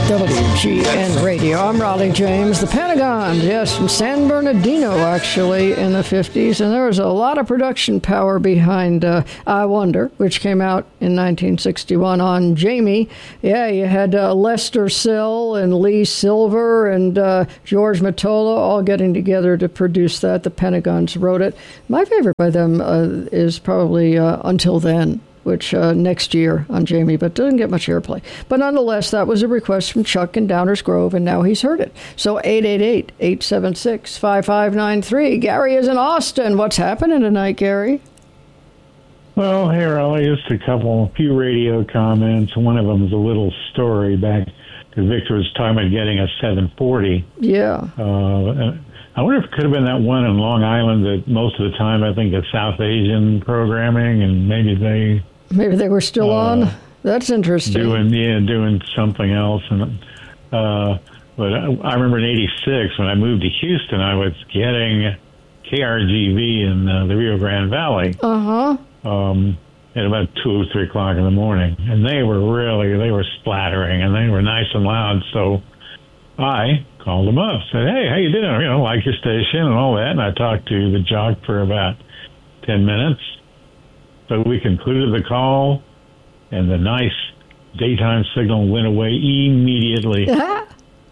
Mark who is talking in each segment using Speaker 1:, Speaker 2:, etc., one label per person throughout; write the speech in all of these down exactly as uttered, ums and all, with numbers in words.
Speaker 1: W G N Radio. I'm Raleigh James. The Pentagon, yes, from San Bernardino, actually, in the fifties. And there was a lot of production power behind uh, I Wonder, which came out in nineteen sixty-one on Jamie. Yeah, you had uh, Lester Sill and Lee Silver and uh, George Mottola all getting together to produce that. The Pentagons wrote it. My favorite by them uh, is probably uh, Until Then, which uh, next year on Jamie, but doesn't get much airplay. But nonetheless, that was a request from Chuck in Downers Grove, and now he's heard it. So eight eight eight, eight seven six, five five nine three. Gary is in Austin. What's happening tonight, Gary?
Speaker 2: Well, hey, Raleigh, just a couple, a few radio comments. One of them is a little story back to Victor was talking about getting a seven forty.
Speaker 1: Yeah.
Speaker 2: Uh, I wonder if it could have been that one in Long Island that most of the time I think is South Asian programming, and maybe they...
Speaker 1: Maybe they were still uh, on. That's interesting.
Speaker 2: Doing yeah, doing something else, and uh, but I, I remember in eighty-six when I moved to Houston, I was getting K R G V in uh, the Rio Grande Valley.
Speaker 1: Uh
Speaker 2: huh. Um, at about two or three o'clock in the morning, and they were really they were splattering, and they were nice and loud. So I called them up, said, "Hey, how you doing? You know, like your station and all that." And I talked to the jock for about ten minutes. So we concluded the call, and the nice daytime signal went away immediately. uh,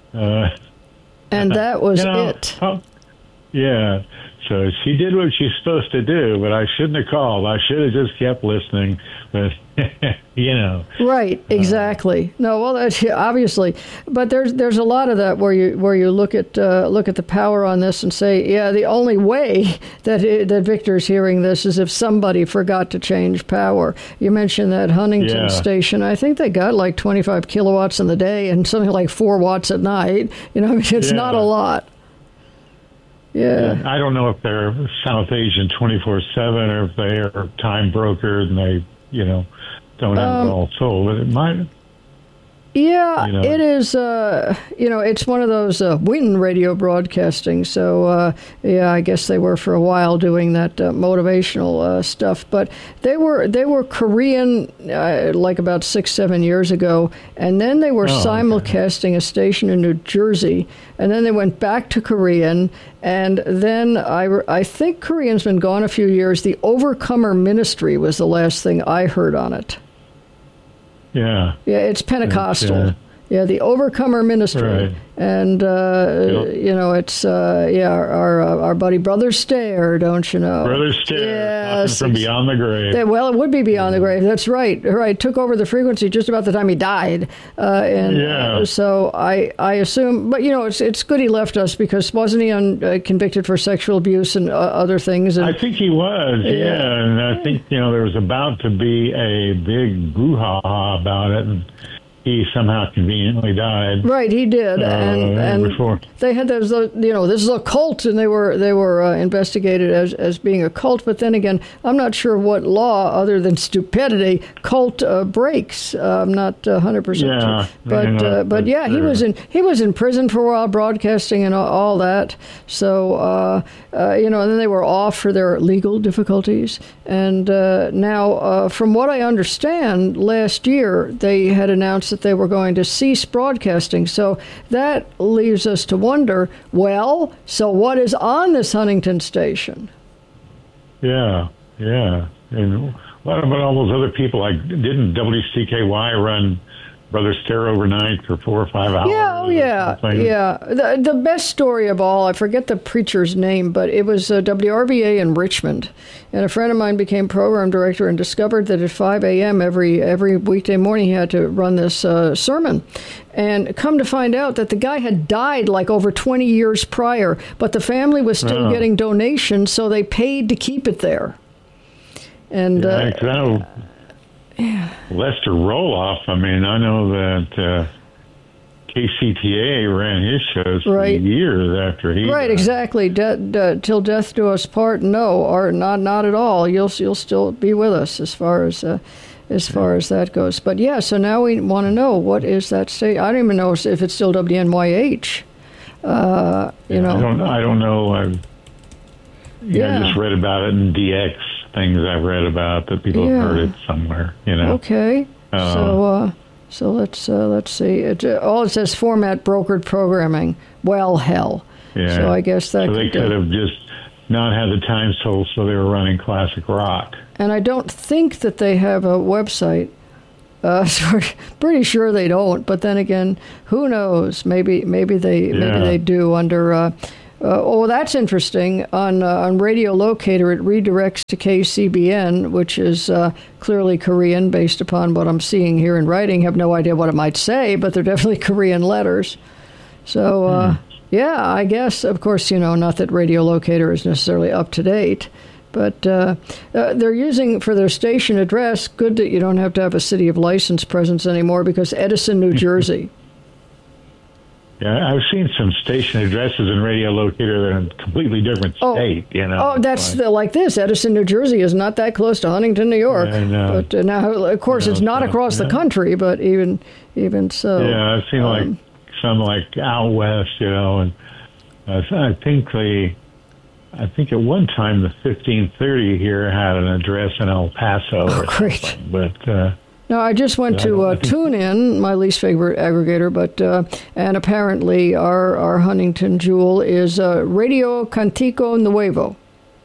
Speaker 1: and that was
Speaker 2: you know,
Speaker 1: it.
Speaker 2: Oh, yeah. So she did what she's supposed to do, but I shouldn't have called. I should have just kept listening. But, you know.
Speaker 1: Right, exactly. Uh, no, well, that's, obviously. But there's there's a lot of that where you where you look at uh, look at the power on this and say, yeah, the only way that it, that Victor's hearing this is if somebody forgot to change power. You mentioned that Huntington
Speaker 2: yeah.
Speaker 1: station. I think they got like twenty-five kilowatts in the day and something like four watts at night. You know, it's
Speaker 2: yeah.
Speaker 1: not a lot. Yeah.
Speaker 2: yeah. I don't know if they're South Asian twenty-four seven or if they are time brokered and they, you know, don't have um, it all sold. But it might.
Speaker 1: Yeah,
Speaker 2: you know.
Speaker 1: It is, uh, you know, it's one of those uh, Win radio broadcasting. So, uh, yeah, I guess they were for a while doing that uh, motivational uh, stuff. But they were they were Korean uh, like about six, seven years ago. And then they were
Speaker 2: oh,
Speaker 1: simulcasting
Speaker 2: okay.
Speaker 1: a station in New Jersey. And then they went back to Korean. And then I, I think Korean's been gone a few years. The Overcomer Ministry was the last thing I heard on it.
Speaker 2: Yeah.
Speaker 1: Yeah, it's Pentecostal.
Speaker 2: Yeah,
Speaker 1: yeah the Overcomer Ministry.
Speaker 2: Right.
Speaker 1: And, uh,
Speaker 2: yep.
Speaker 1: you know, it's, uh, yeah, our our, uh, our buddy Brother Stair, don't you know?
Speaker 2: Brother Stair,
Speaker 1: yes,
Speaker 2: from beyond the grave.
Speaker 1: Yeah, well, it would be beyond the grave. That's right. Right. Took over the frequency just about the time he died. Uh, and
Speaker 2: yeah.
Speaker 1: uh, so I, I assume, but, you know, it's it's good he left us because wasn't he un, uh, convicted for sexual abuse and uh, other things? And,
Speaker 2: I think he was, yeah. yeah. And I think, you know, there was about to be a big brouhaha about it. And he somehow conveniently died.
Speaker 1: Right, he did,
Speaker 2: uh,
Speaker 1: and and
Speaker 2: before.
Speaker 1: They had those, you know, this is a cult, and they were they were uh, investigated as as being a cult. But then again, I'm not sure what law, other than stupidity, cult uh, breaks. Uh, I'm not one hundred percent
Speaker 2: yeah,
Speaker 1: sure, but
Speaker 2: you know,
Speaker 1: uh, but yeah, he
Speaker 2: sure.
Speaker 1: was in he was in prison for a while, broadcasting and all, all that. So uh, uh, you know, and then they were off for their legal difficulties. And uh, now, uh, from what I understand, last year they had announced that they were going to cease broadcasting. So that leaves us to wonder, well, so what is on this Huntington station?
Speaker 2: Yeah, yeah. And what about all those other people? Like, didn't W C K Y run Brother Stair overnight for four or five hours?
Speaker 1: Yeah, oh yeah, yeah. The, the best story of all, I forget the preacher's name, but it was uh, W R V A in Richmond. And a friend of mine became program director and discovered that at five a.m. every every weekday morning he had to run this uh, sermon. And come to find out that the guy had died like over twenty years prior, but the family was still
Speaker 2: oh.
Speaker 1: getting donations, so they paid to keep it there. And
Speaker 2: yeah,
Speaker 1: uh,
Speaker 2: I know
Speaker 1: yeah.
Speaker 2: Lester Roloff, I mean, I know that uh, K C T A ran his shows for
Speaker 1: right.
Speaker 2: years after he
Speaker 1: Right,
Speaker 2: died.
Speaker 1: exactly. De- de- till death do us part, no, or not not at all. You'll you'll still be with us as far as... Uh, as far as that goes. But yeah, so now we want to know, what is that state? I don't even know if it's still W N Y H. Uh, you
Speaker 2: yeah,
Speaker 1: know,
Speaker 2: I don't, I don't know. I, yeah, I just read about it in D X things I've read about that people
Speaker 1: yeah.
Speaker 2: have heard it somewhere, you know.
Speaker 1: Okay.
Speaker 2: Uh,
Speaker 1: so, uh, So let's uh, let's see. It, uh, all it says format brokered programming. Well, hell.
Speaker 2: Yeah.
Speaker 1: So I guess that
Speaker 2: so they
Speaker 1: could,
Speaker 2: could have just not had the time told, so they were running classic rock.
Speaker 1: And I don't think that they have a website. Uh, so pretty sure they don't. But then again, who knows? Maybe maybe they
Speaker 2: Yeah.
Speaker 1: maybe they do under. Uh, uh, oh, that's interesting. On uh, on Radio Locator, it redirects to K C B N, which is uh, clearly Korean, based upon what I'm seeing here in writing. Have no idea what it might say, but they're definitely Korean letters. So. Uh,
Speaker 2: Hmm.
Speaker 1: Yeah, I guess, of course, you know, not that Radio Locator is necessarily up to date, but uh, uh, they're using for their station address, good that you don't have to have a city of license presence anymore, because Edison, New Jersey.
Speaker 2: Yeah, I've seen some station addresses in Radio Locator that are in a completely different
Speaker 1: Oh,
Speaker 2: state, you know.
Speaker 1: Oh, that's
Speaker 2: like,
Speaker 1: the, like this. Edison, New Jersey is not that close to Huntington, New York.
Speaker 2: I know.
Speaker 1: But uh, now, of course,
Speaker 2: You know,
Speaker 1: it's not
Speaker 2: so,
Speaker 1: across the
Speaker 2: yeah.
Speaker 1: country, but even even so.
Speaker 2: Yeah, I've seen like
Speaker 1: um,
Speaker 2: some like out west, you know, and uh, I think the, I think at one time the fifteen thirty here had an address in El Paso.
Speaker 1: Oh,
Speaker 2: or
Speaker 1: great.
Speaker 2: something, But uh,
Speaker 1: No, I just went
Speaker 2: Yeah, I
Speaker 1: to
Speaker 2: don't-
Speaker 1: uh,
Speaker 2: I think-
Speaker 1: TuneIn, my least favorite aggregator, but uh, and apparently our our Huntington jewel is uh, Radio Cantico Nuevo.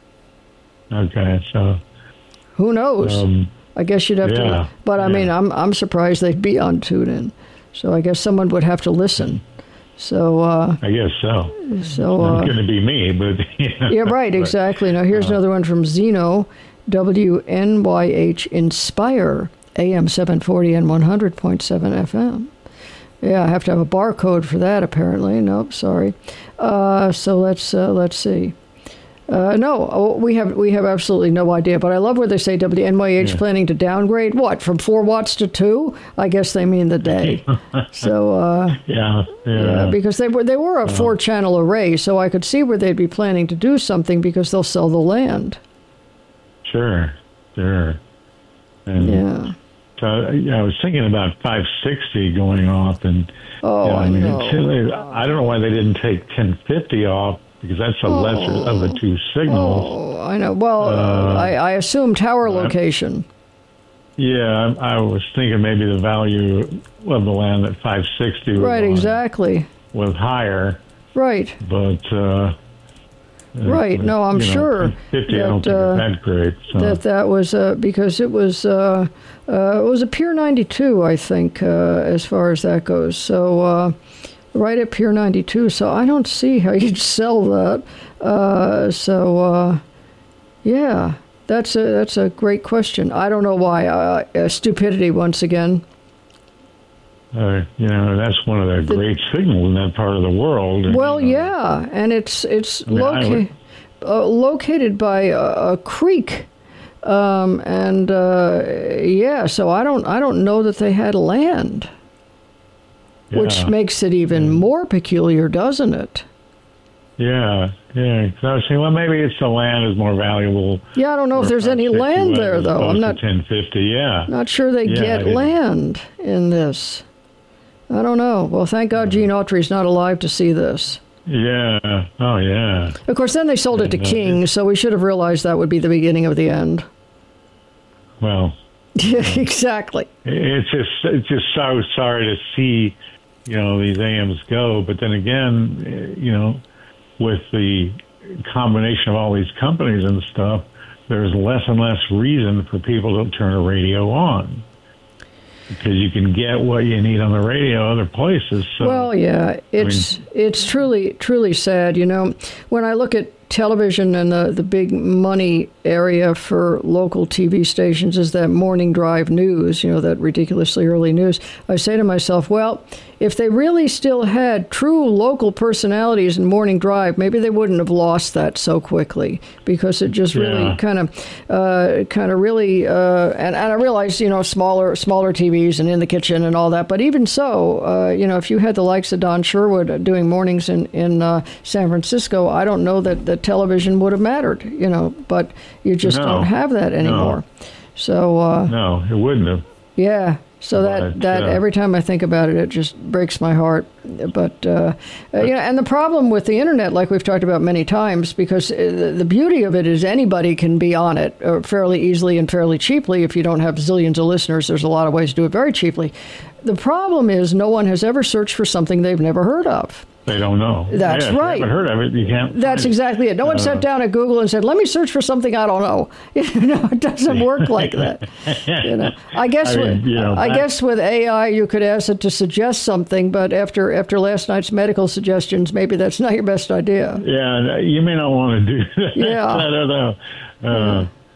Speaker 2: okay, so
Speaker 1: Who knows?
Speaker 2: um,
Speaker 1: I guess you'd have
Speaker 2: yeah,
Speaker 1: to. But I
Speaker 2: yeah.
Speaker 1: mean, I'm I'm surprised they'd be on TuneIn. So I guess someone would have to listen. So uh,
Speaker 2: I guess so.
Speaker 1: so.
Speaker 2: It's
Speaker 1: Uh,
Speaker 2: going to be me, but you know,
Speaker 1: Yeah, right,
Speaker 2: but,
Speaker 1: exactly. Now, here's
Speaker 2: uh,
Speaker 1: another one from Zeno, W N Y H Inspire, A M seven forty and one hundred point seven F M. Yeah, I have to have a barcode for that, apparently. Nope, sorry. Uh, so let's uh, let's see. Uh, no, oh, we have we have absolutely no idea. But I love where they say W N Y H
Speaker 2: Yeah.
Speaker 1: planning to downgrade what from four watts to two. I guess they mean the day. So. Uh,
Speaker 2: Yeah, yeah.
Speaker 1: yeah, because they were they were a four channel array, so I could see where they'd be planning to do something because they'll sell the land.
Speaker 2: Sure, sure. And
Speaker 1: Yeah.
Speaker 2: so yeah, I was thinking about five sixty going off, and
Speaker 1: Oh,
Speaker 2: you know,
Speaker 1: I
Speaker 2: mean,
Speaker 1: know.
Speaker 2: it's- I don't know why they didn't take ten fifty off, because that's the lesser of the two signals.
Speaker 1: Oh, I know. Well,
Speaker 2: Uh,
Speaker 1: I, I assume tower location.
Speaker 2: Yeah, I, I was thinking maybe the value of the land at five sixty was,
Speaker 1: Right,
Speaker 2: on-
Speaker 1: exactly.
Speaker 2: was higher,
Speaker 1: Right,
Speaker 2: but uh,
Speaker 1: right. No, I'm
Speaker 2: you know,
Speaker 1: sure
Speaker 2: fifty. I don't
Speaker 1: that,
Speaker 2: think
Speaker 1: uh,
Speaker 2: it's that great. So.
Speaker 1: that that was uh, because it was uh, uh, it was a Pier ninety-two, I think, uh, as far as that goes. So uh, right at Pier ninety-two. So I don't see how you'd sell that. Uh, so uh, yeah, that's a that's a great question. I don't know why. Uh, uh, stupidity once again.
Speaker 2: Uh, you know, that's one of the great signals in that part of the world. and,
Speaker 1: Well,
Speaker 2: you know,
Speaker 1: yeah, and it's it's
Speaker 2: I mean, I
Speaker 1: loca-
Speaker 2: would-
Speaker 1: uh, located by a, a creek, um, and uh, yeah. So I don't I don't know that they had land, which
Speaker 2: yeah.
Speaker 1: makes it even more peculiar, doesn't it?
Speaker 2: Yeah, yeah. So I was saying, well, maybe it's the land is more valuable.
Speaker 1: Yeah, I don't know if there's any land there though. I'm not
Speaker 2: ten fifty. Yeah.
Speaker 1: not sure they
Speaker 2: Yeah,
Speaker 1: get
Speaker 2: it-
Speaker 1: land in this. I don't know. Well, thank God Gene Autry's not alive to see this.
Speaker 2: Yeah. Oh, yeah.
Speaker 1: Of course, then they sold it to
Speaker 2: And, uh,
Speaker 1: King, so we should have realized that would be the beginning of the end.
Speaker 2: Well,
Speaker 1: Yeah, exactly.
Speaker 2: it's just it's just so sorry to see, you know, these A Ms go. But then again, eh, you know, with the combination of all these companies and stuff, there's less and less reason for people to turn a radio on, because you can get what you need on the radio other places. So,
Speaker 1: Well, yeah, it's it's truly truly sad. You know, when I look at television and the the big money area for local T V stations is that morning drive news. You know, that ridiculously early news. I say to myself, well, if they really still had true local personalities in morning drive, maybe they wouldn't have lost that so quickly, because it just really
Speaker 2: Yeah.
Speaker 1: kind of uh, kind of really. Uh, and, and I realize, you know, smaller smaller T Vs and in the kitchen and all that. But even so, uh, you know, if you had the likes of Don Sherwood doing mornings in in uh, San Francisco, I don't know that the television would have mattered. You know, but you just
Speaker 2: No.
Speaker 1: don't have that anymore. So uh,
Speaker 2: no, it wouldn't have.
Speaker 1: yeah. So that,
Speaker 2: But,
Speaker 1: that
Speaker 2: uh,
Speaker 1: every time I think about it, it just breaks my heart. But, uh, uh, you know, and the problem with the internet, like we've talked about many times, because uh, the, the beauty of it is anybody can be on it uh, fairly easily and fairly cheaply. If you don't have zillions of listeners, there's a lot of ways to do it very cheaply. The problem is no one has ever searched for something they've never heard of.
Speaker 2: They don't know.
Speaker 1: That's
Speaker 2: yeah, if
Speaker 1: right.
Speaker 2: you haven't heard of it, you can't.
Speaker 1: That's exactly it. No one
Speaker 2: uh,
Speaker 1: sat down at Google and said, "Let me search for something I don't know." You know, it doesn't work like that. You know, I guess
Speaker 2: I mean,
Speaker 1: with,
Speaker 2: you know,
Speaker 1: I
Speaker 2: that,
Speaker 1: guess with A I you could ask it to suggest something, but after after last night's medical suggestions, maybe that's not your best idea.
Speaker 2: Yeah, you may not want to do that.
Speaker 1: Yeah.
Speaker 2: I don't know. Uh,